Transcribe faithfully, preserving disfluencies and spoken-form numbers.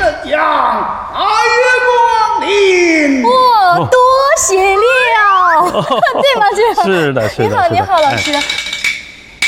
怎样？阿月光临。 哦，多谢了，对吗？这是的，是的， 你好， 是的你好，老哎师。